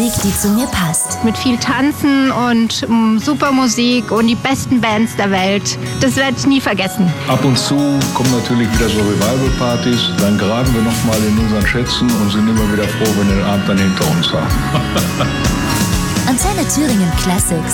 die zu mir passt. Mit viel Tanzen und super Musik und die besten Bands der Welt. Das werde ich nie vergessen. Ab und zu kommen natürlich wieder so Revival-Partys. Dann graben wir nochmal in unseren Schätzen und sind immer wieder froh, wenn wir den Abend dann hinter uns haben. Antenne Thüringen Classics.